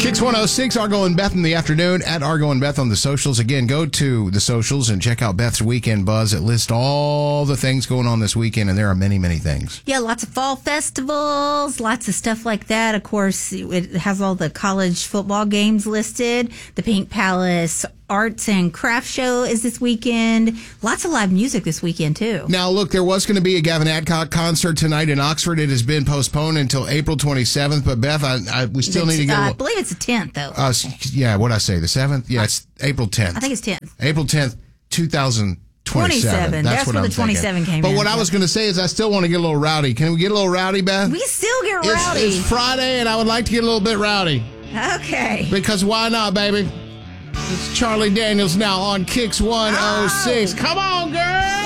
Kicks 106, Argo and Beth in the afternoon at Argo and Beth on the socials. Again, go to the socials and check out Beth's Weekend Buzz. It lists all the things going on this weekend, and there are many, many things. Yeah, lots of fall festivals, lots of stuff like that. Of course, it has all the college football games listed. The Pink Palace Arts and Craft Show is this weekend. Lots of live music this weekend, too. Now, look, there was going to be a Gavin Adcock concert tonight in Oxford. It has been postponed until April 27th. But, Beth, we still need to get I believe it's the 10th, though. Yeah, what'd I say, the 7th? Yeah, it's April 10th. I think it's 10th. April 10th, 2027. That's what where I'm the 27 thinking. came But in. what I was going to say is I still want to get a little rowdy. Can we get a little rowdy, Beth? We still get rowdy. It's Friday, and I would like to get a little bit rowdy. Okay. Because why not, baby? It's Charlie Daniels now on Kicks 106. Come on, girl!